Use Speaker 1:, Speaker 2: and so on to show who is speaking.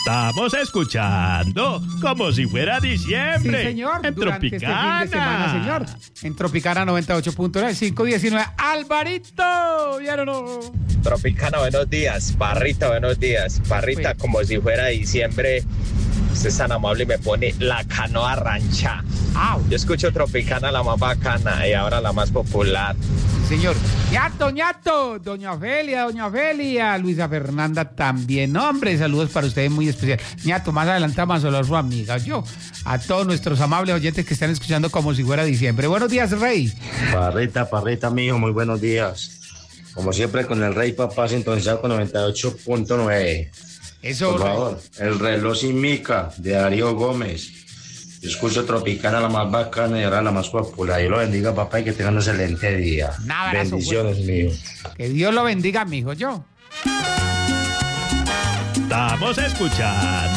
Speaker 1: Estamos escuchando como si fuera diciembre.
Speaker 2: Sí, señor.
Speaker 1: En
Speaker 2: Durante
Speaker 1: Tropicana.
Speaker 2: este fin de semana, señor. En Tropicana 98.9, 519. ¡Alvarito! ¿Vieron o no?
Speaker 3: Tropicana, buenos días. Parrita, buenos días. Parrita,
Speaker 2: Pues.
Speaker 3: como si fuera diciembre. Usted es tan amable y me pone la canoa rancha.
Speaker 2: ¡Au!
Speaker 3: Yo escucho Tropicana, la más bacana, y ahora la más popular.
Speaker 2: Señor. ¡Ñato, ñato! Doña Ofelia, Luisa Fernanda también. Hombre, saludos para ustedes muy especial. Ñato, más adelante vamos a hablar su amiga. Yo, a todos nuestros amables oyentes que están escuchando como si fuera diciembre. Buenos días, Rey.
Speaker 4: Parrita, mijo, muy buenos días. Como siempre, con el Rey Papá sintonizado con 98.9.
Speaker 2: Eso,
Speaker 4: Por
Speaker 2: Rey.
Speaker 4: favor, el reloj sin mica de Darío Gómez. Yo escucho Tropicana, la más bacana y ahora la más popular. Dios lo bendiga, papá, y que tengan un excelente día.
Speaker 2: Un abrazo,
Speaker 4: Bendiciones, mío.
Speaker 2: Que Dios lo bendiga, mijo. Yo.
Speaker 1: Estamos escuchando